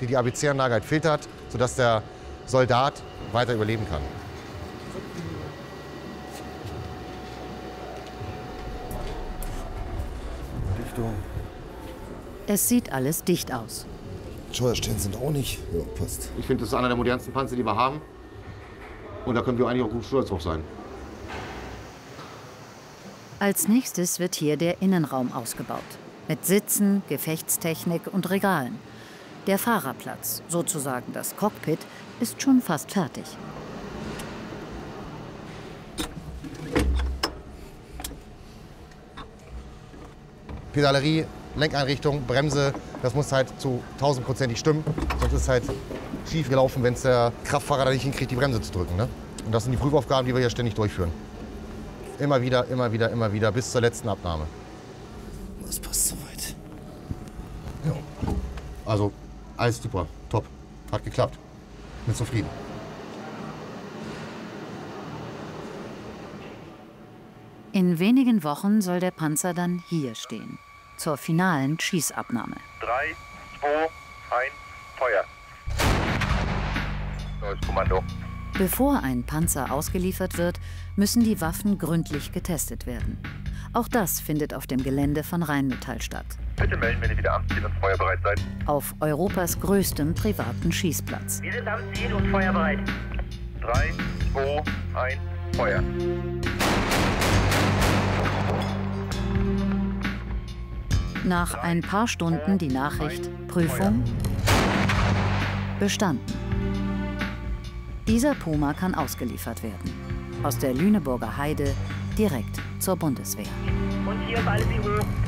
die die ABC-Anlage halt filtert, sodass der Soldat weiter überleben kann. Dichtung. Es sieht alles dicht aus. Steuerstellen sind auch nicht. Ja, passt. Ich finde, das ist einer der modernsten Panzer, die wir haben. Und da können wir eigentlich auch gut stolz drauf sein. Als nächstes wird hier der Innenraum ausgebaut. Mit Sitzen, Gefechtstechnik und Regalen. Der Fahrerplatz, sozusagen das Cockpit, ist schon fast fertig. Pedalerie, Lenkeinrichtung, Bremse, das muss halt zu 1000%ig stimmen. Sonst ist es halt schief gelaufen, wenn es der Kraftfahrer da nicht hinkriegt, die Bremse zu drücken. Ne? Und das sind die Prüfaufgaben, die wir hier ständig durchführen. Immer wieder, immer wieder, immer wieder, bis zur letzten Abnahme. Das passt soweit. Ja. Also, alles super, top. Hat geklappt. Bin zufrieden. In wenigen Wochen soll der Panzer dann hier stehen. Zur finalen Schießabnahme. 3, 2, 1, Feuer. Neues Kommando. Bevor ein Panzer ausgeliefert wird, müssen die Waffen gründlich getestet werden. Auch das findet auf dem Gelände von Rheinmetall statt. Bitte melden, wenn ihr wieder am Ziel und feuerbereit seid. Auf Europas größtem privaten Schießplatz. Wir sind am Ziel und feuerbereit. 3, 2, 1, Feuer. Nach ein paar Stunden die Nachricht: Prüfung bestanden. Dieser Puma kann ausgeliefert werden. Aus der Lüneburger Heide direkt zur Bundeswehr. Und hier auf alle Sie hoch.